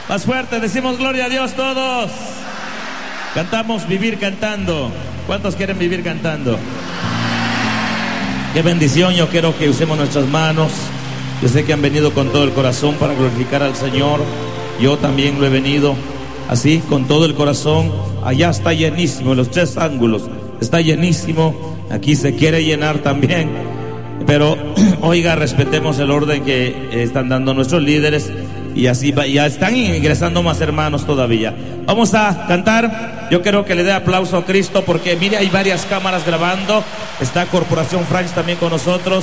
Más fuerte, decimos gloria a Dios todos. Cantamos Vivir Cantando. ¿Cuántos quieren vivir cantando? Qué bendición. Yo quiero que usemos nuestras manos. Yo sé que han venido con todo el corazón para glorificar al Señor. Yo también lo he venido así, con todo el corazón. Allá está llenísimo, en los tres ángulos está llenísimo. Aquí se quiere llenar también. Pero oiga, respetemos el orden que están dando nuestros líderes. Y así va, ya están ingresando más hermanos todavía. Vamos a cantar. Yo quiero que le dé aplauso a Cristo, porque mire, hay varias cámaras grabando. Está Corporación French también con nosotros.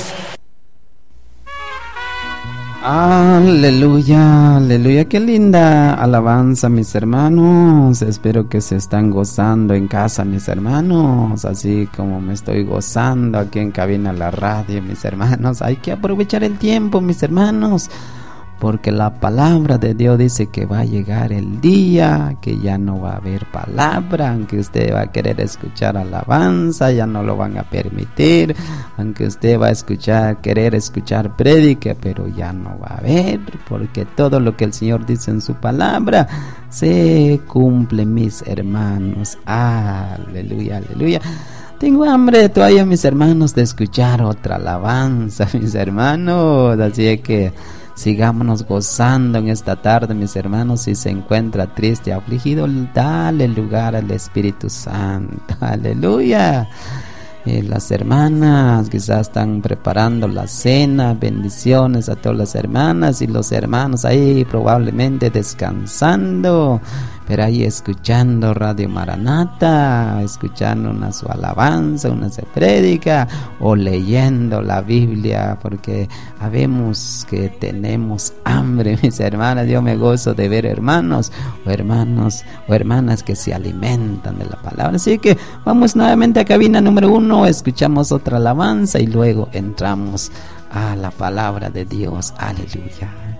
Aleluya, aleluya, qué linda alabanza, mis hermanos. Espero que se están gozando en casa, mis hermanos, así como me estoy gozando aquí en cabina la radio, mis hermanos. Hay que aprovechar el tiempo, mis hermanos, porque la palabra de Dios dice que va a llegar el día que ya no va a haber palabra. Aunque usted va a querer escuchar alabanza, ya no lo van a permitir. Aunque usted va a querer escuchar prédica, pero ya no va a haber, porque todo lo que el Señor dice en su palabra se cumple, mis hermanos. Aleluya, aleluya. Tengo hambre todavía, mis hermanos, de escuchar otra alabanza, mis hermanos. Así que sigámonos gozando en esta tarde, mis hermanos. Si se encuentra triste, afligido, dale lugar al Espíritu Santo. Aleluya. Las hermanas quizás están preparando la cena. Bendiciones a todas las hermanas y los hermanos ahí probablemente descansando, pero ahí escuchando Radio Maranata, escuchando su alabanza, una se prédica, o leyendo la Biblia, porque sabemos que tenemos hambre, mis hermanas. Yo me gozo de ver hermanos o hermanas que se alimentan de la palabra. Así que vamos nuevamente a cabina número 1, escuchamos otra alabanza y luego entramos a la palabra de Dios. Aleluya.